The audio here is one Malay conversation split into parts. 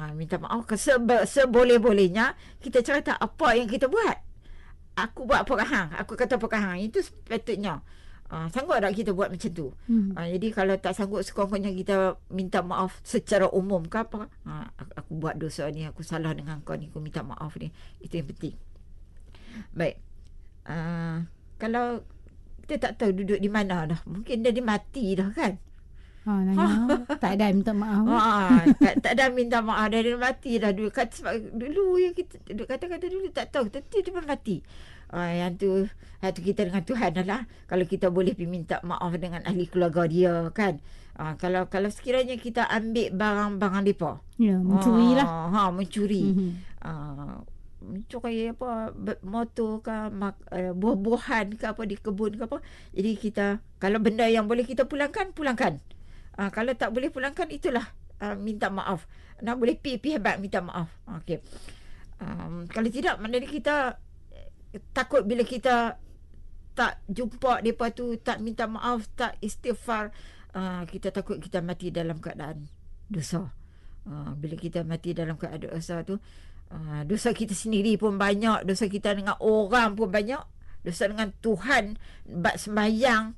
Minta maaf seboleh-bolehnya. Kita cerita apa yang kita buat. Aku buat perahang, aku kata perahang, itu sepatutnya. Sanggup tak kita buat macam tu? Jadi kalau tak sanggup, sekurang-kurangnya kita minta maaf secara umum ke apa. Aku buat dosa ni, aku salah dengan kau ni, aku minta maaf ni. Itu yang penting. Baik. Kalau kita tak tahu duduk di mana dah, mungkin dia mati dah kan. Tak ada minta maaf. Tak ada minta maaf, dia mati dah dulu. Dulu yang kita kata-kata dulu tak tahu, tapi dia mati. Yang tu kita dengan Tuhan adalah kalau kita boleh minta maaf dengan ahli keluarga dia kan. Kalau sekiranya kita ambil barang-barang depa, mencuri lah. Mencuri. Mencuri apa, motor ke, buah-buahan ke apa di kebun ke apa. Jadi kita, kalau benda yang boleh kita pulangkan. Kalau tak boleh pulangkan, itulah minta maaf. Boleh pergi hebat minta maaf. Okey. Kalau tidak, maknanya kita takut bila kita tak jumpa mereka tu, tak minta maaf, tak istighfar, kita takut kita mati dalam keadaan dosa. Bila kita mati dalam keadaan dosa tu, dosa kita sendiri pun banyak, dosa kita dengan orang pun banyak, dosa dengan Tuhan. Bab sembahyang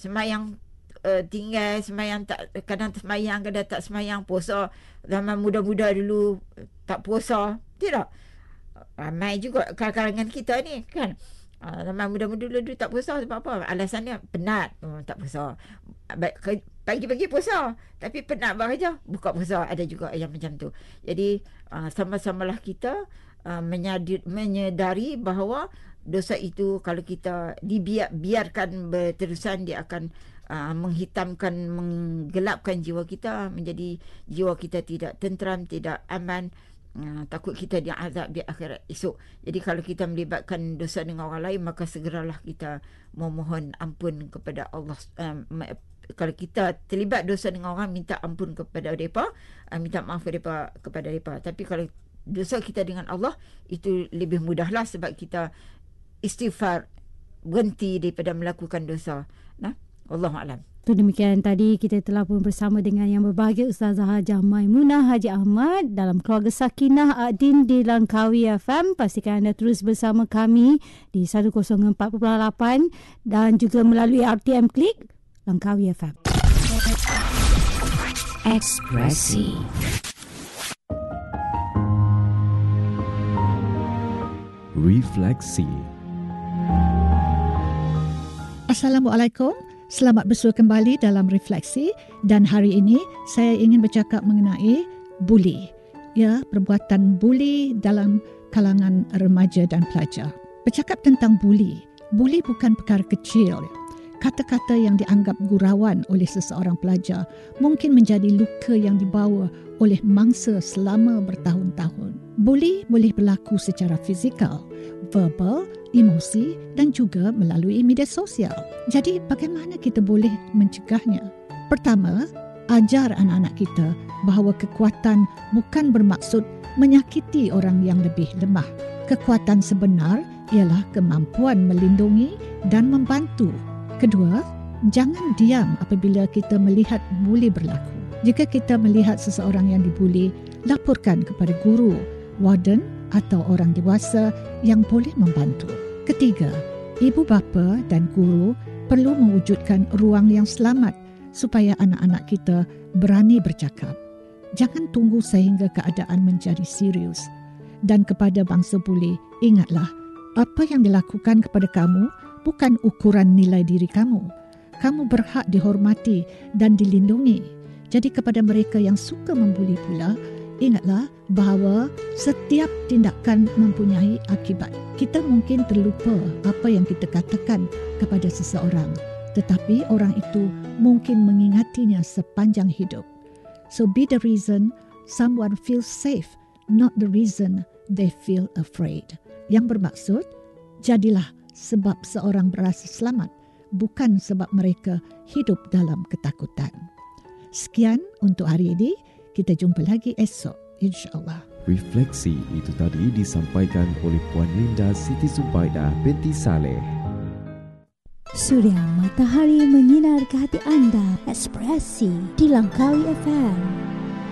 tinggal sembahyang, tak, kadang sembahyang, kadang tak sembahyang. Puasa zaman muda-muda dulu tak puasa, tidak. Ramai juga kalangan kita ni kan. Zaman muda-muda dulu tak puasa sebab apa? Alasannya penat, tak puasa. Pagi-pagi puasa, tapi penat bekerja, buka puasa. Ada juga yang macam tu. Jadi sama-samalah kita menyedari bahawa dosa itu kalau kita biarkan berterusan, dia akan menghitamkan, menggelapkan jiwa kita, menjadi jiwa kita tidak tenteram, tidak aman. Takut kita diazab di akhirat esok. Jadi kalau kita melibatkan dosa dengan orang lain, maka segeralah kita memohon ampun kepada Allah. Kalau kita terlibat dosa dengan orang, minta ampun kepada mereka, minta maaf kepada mereka. Tapi kalau dosa kita dengan Allah, itu lebih mudahlah sebab kita istighfar, berhenti daripada melakukan dosa. Wallahualam. Demikian tadi kita telah pun bersama dengan yang berbahagia Ustazah Hajah Maimunah Haji Ahmad dalam Keluarga Sakinah Adin di Langkawi FM. Pastikan anda terus bersama kami di 104.8 dan juga melalui RTM Klik Langkawi FM. Ekspresi. Refleksi. Assalamualaikum. Selamat bersua kembali dalam Refleksi, dan hari ini saya ingin bercakap mengenai buli. Ya, perbuatan buli dalam kalangan remaja dan pelajar. Bercakap tentang buli bukan perkara kecil. Kata-kata yang dianggap gurauan oleh seseorang pelajar mungkin menjadi luka yang dibawa oleh mangsa selama bertahun-tahun. Buli boleh berlaku secara fizikal, verbal, emosi dan juga melalui media sosial. Jadi bagaimana kita boleh mencegahnya? Pertama, ajar anak-anak kita bahawa kekuatan bukan bermaksud menyakiti orang yang lebih lemah. Kekuatan sebenar ialah kemampuan melindungi dan membantu. Kedua, jangan diam apabila kita melihat buli berlaku. Jika kita melihat seseorang yang dibuli, laporkan kepada guru, warden atau orang dewasa yang boleh membantu. Ketiga, ibu bapa dan guru perlu mewujudkan ruang yang selamat supaya anak-anak kita berani bercakap. Jangan tunggu sehingga keadaan menjadi serius. Dan kepada bangsa buli, ingatlah, apa yang dilakukan kepada kamu bukan ukuran nilai diri kamu. Kamu berhak dihormati dan dilindungi. Jadi kepada mereka yang suka membuli pula, ingatlah bahawa setiap tindakan mempunyai akibat. Kita mungkin terlupa apa yang kita katakan kepada seseorang, tetapi orang itu mungkin mengingatinya sepanjang hidup. So be the reason someone feels safe, not the reason they feel afraid. Yang bermaksud, jadilah sebab seorang berasa selamat, bukan sebab mereka hidup dalam ketakutan. Sekian untuk hari ini. Kita jumpa lagi esok, insyaAllah. Refleksi itu tadi disampaikan oleh Puan Linda Siti Zubaidah binti Saleh. Suria matahari menyinar ke hati anda. Ekspresi di Langkawi FM.